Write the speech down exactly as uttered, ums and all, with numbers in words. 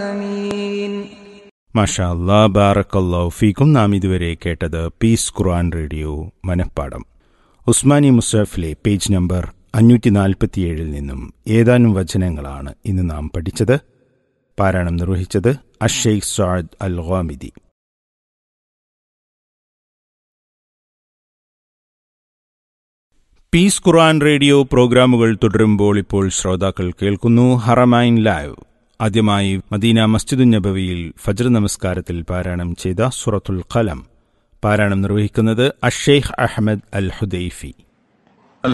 آمين. മാഷാ അല്ലാ, ബാറക്കല്ലാഹു ഫീക്കും. നാം ഇതുവരെ കേട്ടത് പീസ് ഖുർആൻ റേഡിയോ മനഃപ്പാഠം. ഉസ്മാനി മുസ്ഹഫിലെ പേജ് നമ്പർ അഞ്ഞൂറ്റി നാൽപ്പത്തിയേഴിൽ നിന്നും ഏതാനും വചനങ്ങളാണ് ഇന്ന് നാം പഠിച്ചത്. പാരായണം നിർവഹിച്ചത് അഷ്ഷെയ്ഖ് സഅദ് അൽ ഗാമിദി. പീസ് ഖുർആൻ റേഡിയോ പ്രോഗ്രാമുകൾ തുടരുമ്പോൾ ഇപ്പോൾ ശ്രോതാക്കൾ കേൾക്കുന്നു ഹറമൈൻ ലൈവ്. ആദ്യമായി മദീന മസ്ജിദുൻ നബവിയിൽ ഫജ്ർ നമസ്കാരത്തിൽ പാരായണം ചെയ്ത സൂറത്തുൽ ഖലം. പാരായണം നിർവഹിക്കുന്നത് അഷ്ഷെയ്ഖ് അഹ്മദ് അൽ ഹുദൈഫി.